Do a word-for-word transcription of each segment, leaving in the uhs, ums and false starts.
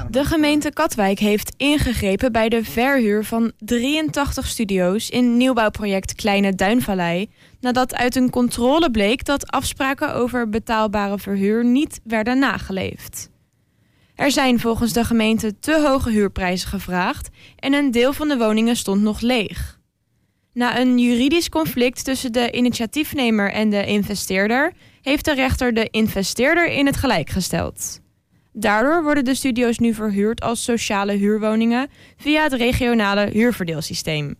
De gemeente Katwijk heeft ingegrepen bij de verhuur van drieëntachtig studio's in nieuwbouwproject Kleine Duinvallei, nadat uit een controle bleek dat afspraken over betaalbare verhuur niet werden nageleefd. Er zijn volgens de gemeente te hoge huurprijzen gevraagd en een deel van de woningen stond nog leeg. Na een juridisch conflict tussen de initiatiefnemer en de investeerder heeft de rechter de investeerder in het gelijk gesteld. Daardoor worden de studio's nu verhuurd als sociale huurwoningen via het regionale huurverdeelsysteem.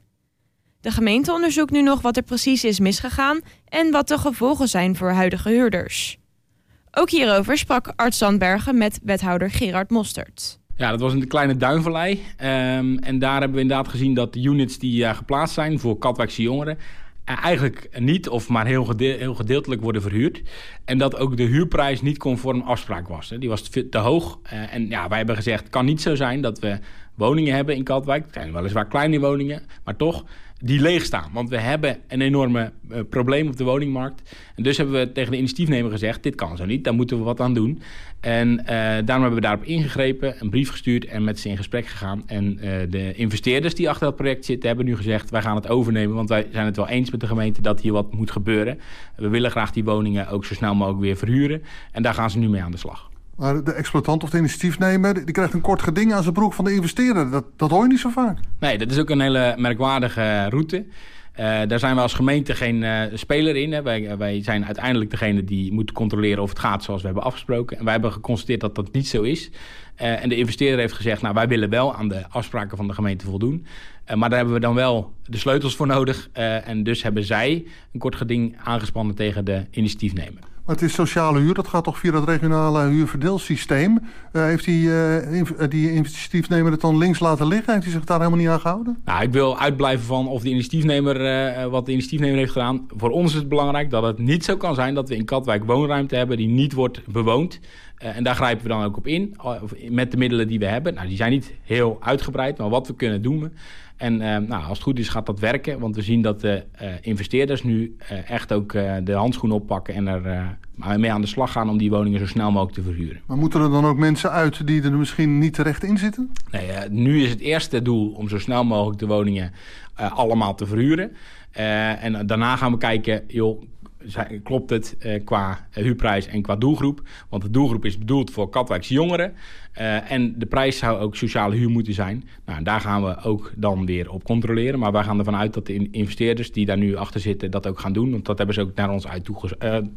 De gemeente onderzoekt nu nog wat er precies is misgegaan en wat de gevolgen zijn voor huidige huurders. Ook hierover sprak Art Zandbergen met wethouder Gerard Mostert. Ja, dat was in de Kleine Duinvallei. Um, en daar hebben we inderdaad gezien dat de units die uh, geplaatst zijn voor Katwijkse jongeren uh, eigenlijk niet of maar heel, gede- heel gedeeltelijk worden verhuurd. En dat ook de huurprijs niet conform afspraak was. Hè. Die was te, te hoog. Uh, en ja, wij hebben gezegd, het kan niet zo zijn dat we woningen hebben in Katwijk. Het zijn weliswaar kleine woningen, maar toch die leeg staan. Want we hebben een enorme uh, probleem op de woningmarkt. En dus hebben we tegen de initiatiefnemer gezegd, dit kan zo niet, daar moeten we wat aan doen. En uh, daarom hebben we daarop ingegrepen, een brief gestuurd en met ze in gesprek gegaan. En uh, de investeerders die achter dat project zitten hebben nu gezegd, wij gaan het overnemen, want wij zijn het wel eens met de gemeente dat hier wat moet gebeuren. We willen graag die woningen ook zo snel mogelijk weer verhuren. En daar gaan ze nu mee aan de slag. Maar de exploitant of de initiatiefnemer, die krijgt een kort geding aan zijn broek van de investeerder. Dat, dat hoor je niet zo vaak. Nee, dat is ook een hele merkwaardige route. Uh, daar zijn we als gemeente geen uh, speler in. Hè. Wij, wij zijn uiteindelijk degene die moet controleren of het gaat zoals we hebben afgesproken. En wij hebben geconstateerd dat dat niet zo is. Uh, en de investeerder heeft gezegd, nou wij willen wel aan de afspraken van de gemeente voldoen. Uh, maar daar hebben we dan wel de sleutels voor nodig. Uh, en dus hebben zij een kort geding aangespannen tegen de initiatiefnemer. Maar het is sociale huur, dat gaat toch via het regionale huurverdeelsysteem. Uh, heeft die, uh, inv- die initiatiefnemer het dan links laten liggen? Heeft hij zich daar helemaal niet aan gehouden? Nou, ik wil uitblijven van of de initiatiefnemer, uh, wat de initiatiefnemer heeft gedaan. Voor ons is het belangrijk dat het niet zo kan zijn dat we in Katwijk woonruimte hebben die niet wordt bewoond. Uh, en daar grijpen we dan ook op in, met de middelen die we hebben. Nou, die zijn niet heel uitgebreid, maar wat we kunnen doen we. En uh, nou, als het goed is gaat dat werken, want we zien dat de uh, investeerders nu uh, echt ook uh, de handschoen oppakken en er uh, mee aan de slag gaan om die woningen zo snel mogelijk te verhuren. Maar moeten er dan ook mensen uit die er misschien niet terecht in zitten? Nee, uh, nu is het eerste doel om zo snel mogelijk de woningen uh, allemaal te verhuren. Uh, en daarna gaan we kijken, joh, klopt het uh, qua huurprijs en qua doelgroep? Want de doelgroep is bedoeld voor Katwijkse jongeren. Uh, en de prijs zou ook sociale huur moeten zijn. Nou, daar gaan we ook dan weer op controleren. Maar wij gaan ervan uit dat de investeerders die daar nu achter zitten dat ook gaan doen. Want dat hebben ze ook naar ons uit toege- uh,